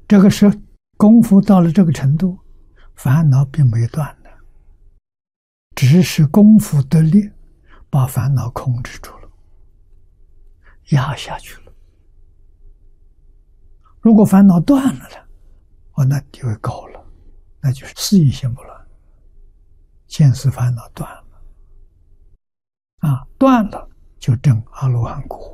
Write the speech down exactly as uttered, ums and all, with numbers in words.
这个是功夫到了这个程度，烦恼并没有断的，只是功夫得力，把烦恼控制住了，压下去了。如果烦恼断了呢？哦，那地位高了，那就是四意心不乱，见思烦恼断了，啊，断了就证阿罗汉果。